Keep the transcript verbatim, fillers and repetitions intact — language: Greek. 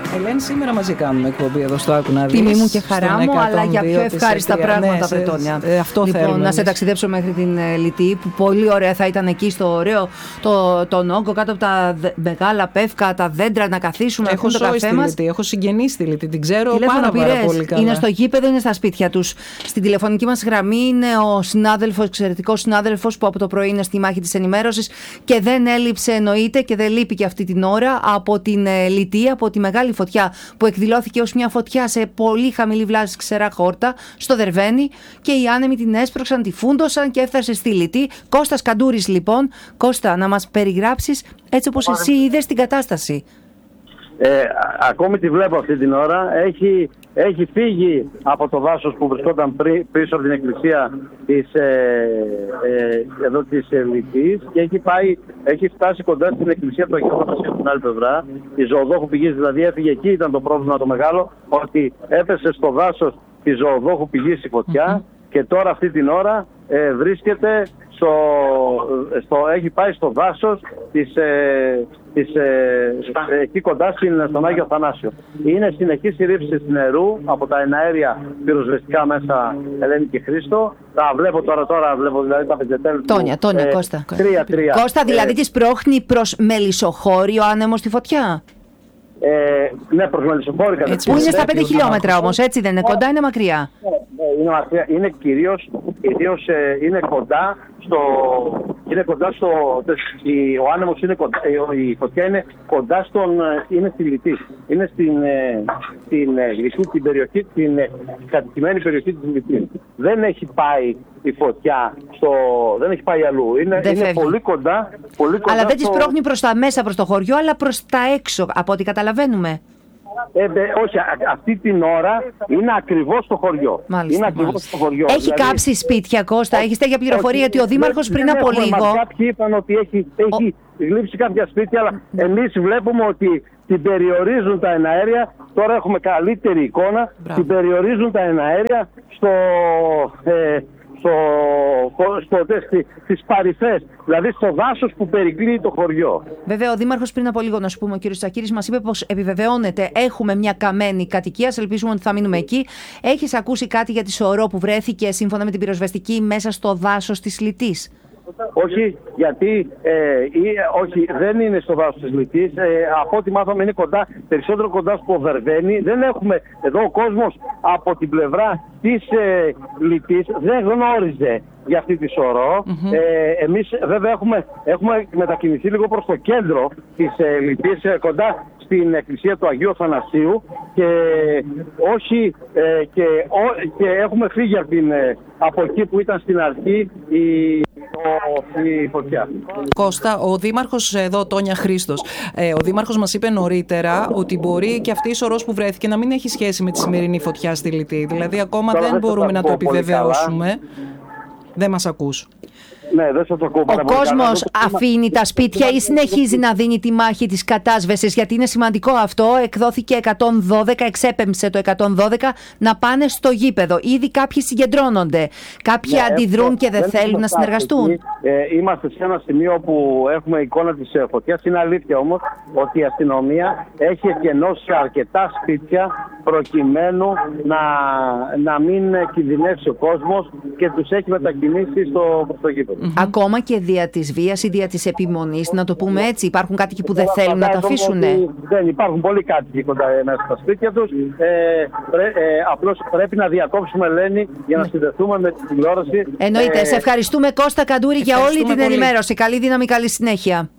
Ελένη, σήμερα μαζί κάνουμε εκπομπή εδώ στο Άκου να δεις. Τιμή μου και χαρά μου, αλλά για πιο ευχάριστα πράγματα, ναι, Βρετόνια. Ε, αυτό λοιπόν, θέλουμε. να εμείς. σε ταξιδέψω μέχρι την ε, Λιτή, που πολύ ωραία θα ήταν εκεί στο ωραίο το, τον όγκο, κάτω από τα δε, μεγάλα πεύκα, τα δέντρα, να καθίσουμε, να Έχω πιούμε το καφέ μας. Λιτή, έχω συγγενείς στη Λιτή, την ξέρω Τηλέφωνο πάρα, πάρα πήρες, πολύ καλά. είναι στο γήπεδο, είναι στα σπίτια τους. Στην τηλεφωνική μας γραμμή είναι ο συνάδελφος, εξαιρετικός συνάδελφος που από το πρωί είναι στη μάχη της ενημέρωσης και δεν έλειψε, εννοείται, και δεν λείπει και αυτή την ώρα από την ε, Λιτή, από τη μεγάλη φωτιά που εκδηλώθηκε ως μια φωτιά σε πολύ χαμηλή βλάση ξερά χόρτα στο Δερβαίνι, και οι άνεμοι την έσπρωξαν, τη φούντωσαν και έφτασε στη Λιτή. Κώστας Καντούρης, λοιπόν. Κώστα, να μας περιγράψεις έτσι όπως εσύ είδες την κατάσταση. Ε, ακόμη τη βλέπω αυτή την ώρα. Έχει, έχει φύγει από το δάσος που βρισκόταν πρι, πίσω από την εκκλησία της, ε, ε, εδώ της Λιτής, και έχει, πάει, έχει φτάσει κοντά στην εκκλησία του Αγίου Αθανασίου στην άλλη πλευρά. Η ζωοδόχου πηγής δηλαδή έφυγε. Εκεί ήταν το πρόβλημα το μεγάλο, ότι έπεσε στο δάσος της ζωοδόχου πηγής η φωτιά, mm-hmm. και τώρα αυτή την ώρα ε, βρίσκεται στο, στο, έχει πάει στο δάσος της, ε, της, ε, εκεί κοντά στην, στον Άγιο Αθανάσιο. Είναι συνεχής η ρήψη νερού από τα εναέρια πυροσβεστικά μέσα, Ελένη και Χρήστο. Τα βλέπω τώρα, τώρα βλέπω δηλαδή τα πεντετέλη. Τόνια, Τόνια, ε, Κώστα. Τρία, τρία. Κώστα, δηλαδή ε, της πρόχνει προς Μελισσοχώρη ο άνεμος στη φωτιά. Ε, ναι, προς Μελισσοχώρη. Που είναι στα πέντε χιλιόμετρα όμως, έτσι δεν είναι? Κοντά, είναι μακριά? Είναι μακριά, είναι κυρίως, κυρίως ε, είναι κοντά στο, είναι κοντά στο, η, ο άνεμος είναι κοντά, η φωτιά είναι κοντά στον, είναι στη Λιτή, είναι στην, ε, στην ε, Λιτή, την περιοχή, την ε, κατοικημένη περιοχή της Λιτής. Δεν έχει πάει η φωτιά στο, δεν έχει πάει αλλού, είναι, είναι πολύ κοντά, πολύ κοντά. Αλλά δεν στο... της πρόχνει προς τα μέσα, προς το χωριό, αλλά προς τα έξω, από ό,τι καταλαβαίνουμε. Ε, δε, όχι, α, αυτή την ώρα είναι ακριβώς στο χωριό. Μάλιστα, είναι ακριβώς στο χωριό. Έχει δηλαδή, κάψει σπίτια, Κώστα? Έχεις τέτοια πληροφορία? όχι, γιατί ο Δήμαρχος δεν, πριν δεν από έχουμε, λίγο. Μας κάποιοι είπαν ότι έχει, έχει ο... γλύψει κάποια σπίτια, αλλά εμείς βλέπουμε ότι την περιορίζουν τα εναέρια. Τώρα έχουμε καλύτερη εικόνα. Μπράβο. Την περιορίζουν τα εναέρια στο. Ε, στο, στο, στο, στις παρυφές, δηλαδή στο δάσος που περικλείει το χωριό. Βέβαια, ο Δήμαρχος πριν από λίγο, να σου πούμε, ο κ. Τσακύρης μας είπε πως επιβεβαιώνεται, έχουμε μια καμένη κατοικία, ελπίζουμε ότι θα μείνουμε εκεί. Έχεις ακούσει κάτι για τη σωρό που βρέθηκε σύμφωνα με την πυροσβεστική μέσα στο δάσος της Λιτής? Όχι, γιατί ε, ή, όχι, δεν είναι στο δάσος της Λιτής. Ε, από ό,τι μάθαμε είναι κοντά, περισσότερο κοντά στο Βερβαίνι. Δεν έχουμε, εδώ ο κόσμος από την πλευρά της ε, Λιτής δεν γνώριζε για αυτή τη σωρό. Mm-hmm. Ε, εμείς βέβαια έχουμε, έχουμε μετακινηθεί λίγο προς το κέντρο της ε, Λιτής, ε, κοντά στην εκκλησία του Αγίου Αθανασίου, και όχι ε, και, ο, και έχουμε φύγει από, την, ε, από εκεί που ήταν στην αρχή η, ο, η φωτιά. Κώστα, ο Δήμαρχος εδώ, Τόνια Χρήστος, ε, ο Δήμαρχος μας είπε νωρίτερα ότι μπορεί και αυτή η σωρός που βρέθηκε να μην έχει σχέση με τη σημερινή φωτιά στη Λιτή. Δηλαδή ακόμα Τώρα δεν μπορούμε να το επιβεβαιώσουμε. Δεν μας ακούς? Ναι, δεν σας ακούω πάρα Ο πολύ κόσμος καλά. αφήνει τα σπίτια ή συνεχίζει να δίνει τη μάχη της κατάσβεσης? Γιατί είναι σημαντικό αυτό. Εκδόθηκε εκατόν δώδεκα, εξέπεμψε το εκατόν δώδεκα να πάνε στο γήπεδο. Ήδη κάποιοι συγκεντρώνονται. Κάποιοι ναι, αντιδρούν και δεν, δεν θέλουν να συνεργαστούν. Ε, είμαστε σε ένα σημείο που έχουμε εικόνα της φωτιάς. Είναι αλήθεια όμως ότι η αστυνομία έχει εκενώσει αρκετά σπίτια προκειμένου να, να μην κινδυνεύσει ο κόσμος, και τους έχει μετακινήσει στο, στο γήπεδο. Mm-hmm. Ακόμα και δια της βίας ή δια της επιμονής, να το πούμε έτσι, υπάρχουν κάτοικοι που δεν ε, θέλουν να τα αφήσουν. Δεν υπάρχουν πολλοί κάτοικοι κοντά μέσα στα σπίτια τους. Ε, πρέ, ε, απλώς πρέπει να διακόψουμε, Ελένη, για να συνδεθούμε με την τηλεόραση. Εννοείται. Ε, Σε ευχαριστούμε, Κώστα Καντούρη, για όλη την πολύ. ενημέρωση. Καλή δύναμη, καλή συνέχεια.